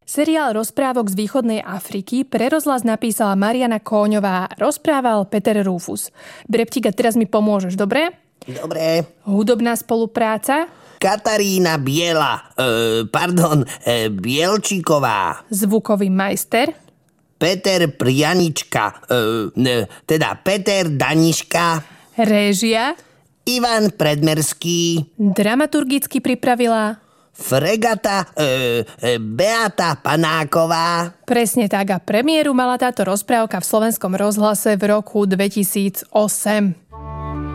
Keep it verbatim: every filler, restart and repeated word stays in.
Seriál rozprávok z východnej Afriky pre rozhlas napísala Mariana Kóňová, rozprával Peter Rufus. Breptík, a teraz mi pomôžeš, dobre? Dobre. Hudobná spolupráca? Katarína Biela, e, pardon, e, Bielčíková. Zvukový majster? Peter Prianička, e, ne, teda Peter Daniška. Réžia? Ivan Predmerský. Dramaturgicky pripravila? Fregata e, e, Beata Panáková. Presne tak, a premiéru mala táto rozprávka v Slovenskom rozhlase v roku dvetisícosem.